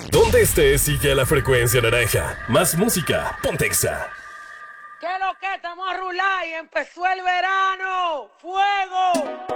Donde estés, sigue a la frecuencia naranja. Más música, ponte Exa. ¿Qué es lo que? Estamos a rular y empezó el verano. ¡Fuego!